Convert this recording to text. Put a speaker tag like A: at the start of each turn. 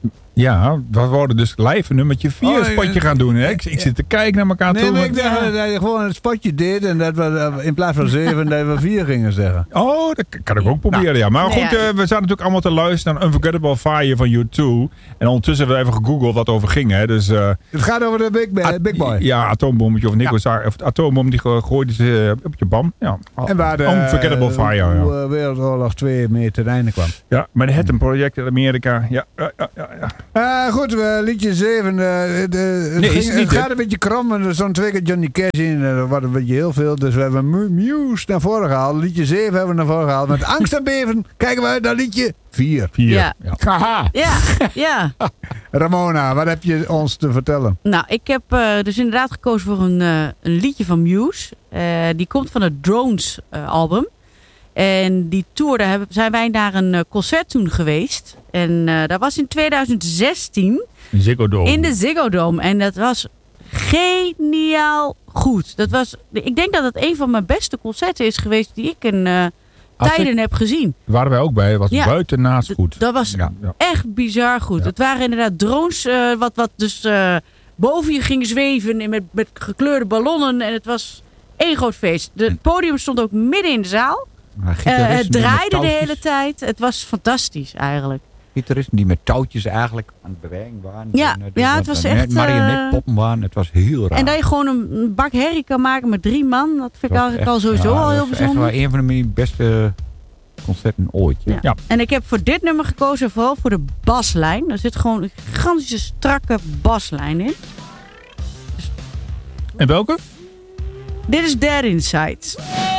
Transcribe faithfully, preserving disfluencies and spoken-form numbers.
A: Ja, we worden dus live een nummertje vier
B: Oh,
A: spotje gaan doen. Hè? Ik, ik zit te kijken naar elkaar
B: Nee,
A: toe.
B: maar
A: maar-
B: ik dacht dat je gewoon een spotje deed en dat we in plaats van zeven, dat we vier gingen zeggen.
A: Oh, dat kan ik ook proberen, ja. Maar
C: Nee,
A: goed,
C: ja.
A: uh, we zaten natuurlijk allemaal te luisteren naar Unforgettable Fire van U twee. En ondertussen hebben we even gegoogeld wat over ging. Hè. Dus, uh,
B: Het gaat over de Big, ba- big Boy.
A: Ja, atoombommetje of Nico ja. Of atoombom die gegooid is uh, op je bam. Ja.
B: En waar de
A: Unforgettable Fire, ja.
B: uh, Wereldoorlog twee mee ten einde kwam.
A: Ja, met het een project in Amerika. Ja, ja, ja, ja.
B: Uh, goed, uh, liedje zeven. Uh, de, het
A: Nee,
B: ging,
A: is het niet,
B: het
A: hè?
B: gaat een beetje krom. En er stond twee keer Johnny Cash in. Uh, er wordt een beetje heel veel. Dus we hebben Mu- Muse naar voren gehaald. Liedje zeven hebben we naar voren gehaald. Met angst en beven kijken we uit naar liedje vier.
A: Vier.
C: Ja.
A: Ja.
B: Haha.
C: Ja, ja.
B: Ramona, wat heb je ons te vertellen?
C: Nou, ik heb uh, dus inderdaad gekozen voor een, uh, een liedje van Muse. Uh, die komt van het Drones uh, album. En die tour, daar hebben, zijn wij naar een uh, concert toen geweest. En uh, dat was in tweeduizend zestien
A: Ziggo Dome.
C: in de Ziggo Dome. En dat was geniaal goed. Dat was, ik denk dat het een van mijn beste concerten is geweest die ik in uh, tijden
A: ik,
C: heb gezien.
A: waren wij ook bij. Het was
C: Ja.
A: buitennaast goed.
C: D- dat was
A: Ja, ja.
C: echt bizar goed.
A: Ja.
C: Het waren inderdaad drones uh, wat, wat dus uh, boven je gingen zweven en met, met gekleurde ballonnen. En het was één groot feest. De- Het podium stond ook midden in de zaal.
D: Maar
C: Uh,
D: gitaristen
C: het
D: die met
C: draaide de
D: touwtjes-
C: hele tijd. Het was fantastisch eigenlijk.
D: Gitaristen die met touwtjes eigenlijk aan het bewegen waren.
C: Ja,
D: En, uh,
C: ja,
D: dat-
C: het was
D: dat
C: echt,
D: marionetpoppen waren. Het was heel raar.
C: En dat je gewoon een een bak herrie kan maken met drie man. Dat vind ik
D: Het was
C: eigenlijk al
D: echt-
C: sowieso
D: ja,
C: al
D: dat
C: heel
D: was
C: bijzonder.
D: echt wel een van de mijn beste concerten ooit. Ja.
C: Ja.
A: Ja.
C: En ik heb voor dit nummer gekozen vooral voor de baslijn. Er zit gewoon een gigantische strakke baslijn in.
A: En welke?
C: Dit is Dead Inside.